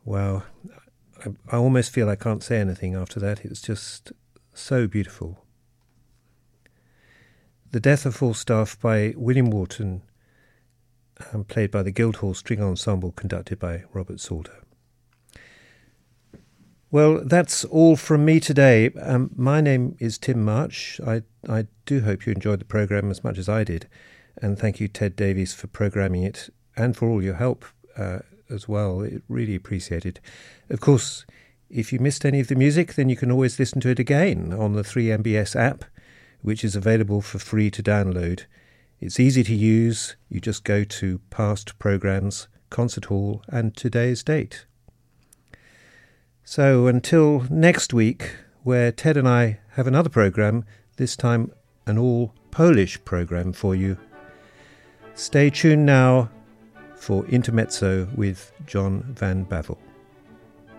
Well, I almost feel I can't say anything after that. It's just so beautiful. The Death of Falstaff by William Wharton, played by the Guildhall String Ensemble, conducted by Robert Salter. Well, that's all from me today. My name is Tim March. I do hope you enjoyed the programme as much as I did. And thank you, Ted Davies, for programming it and for all your help as well. It really appreciated. Of course, if you missed any of the music, then you can always listen to it again on the 3MBS app, which is available for free to download. It's easy to use. You just go to past programmes, concert hall, and today's date. So until next week, where Ted and I have another programme, this time an all-Polish programme for you. Stay tuned now for Intermezzo with John Van Bavel.